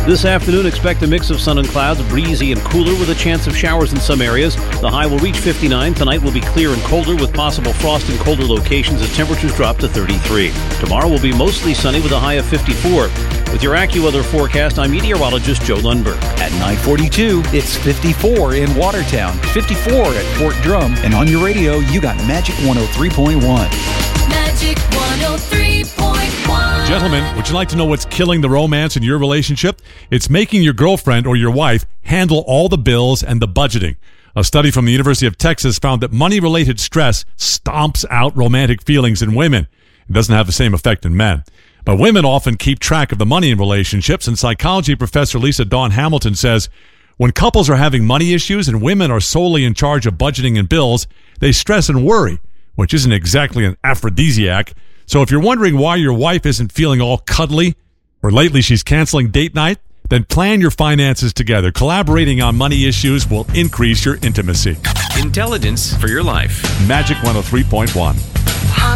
This afternoon, expect a mix of sun and clouds, breezy and cooler with a chance of showers in some areas. The high will reach 59. Tonight will be clear and colder with possible frost in colder locations as temperatures drop to 33. Tomorrow will be mostly sunny with a high of 54. With your AccuWeather forecast, I'm meteorologist Joe Lundberg. At 9:42, it's 54 in Watertown, 54 at Fort Drum, and on your radio, you got Magic 103.1. Magic 103.1. Gentlemen, would you like to know what's killing the romance in your relationship? It's making your girlfriend or your wife handle all the bills and the budgeting. A study from the University of Texas found that money-related stress stomps out romantic feelings in women. It doesn't have the same effect in men. But women often keep track of the money in relationships, and psychology professor Lisa Dawn Hamilton says when couples are having money issues and women are solely in charge of budgeting and bills, they stress and worry, which isn't exactly an aphrodisiac. So if you're wondering why your wife isn't feeling all cuddly, or lately she's canceling date night, then plan your finances together. Collaborating on money issues will increase your intimacy. Intelligence for your life. Magic 103.1.